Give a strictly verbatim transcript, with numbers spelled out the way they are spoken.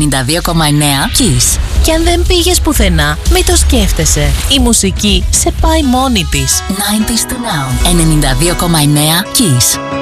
ενενήντα δύο κόμμα εννέα Kiss. Και αν δεν πήγες πουθενά, μην το σκέφτεσαι. Η μουσική σε πάει μόνη της. ενενήντα του Now. ενενήντα δύο κόμμα εννέα Kiss.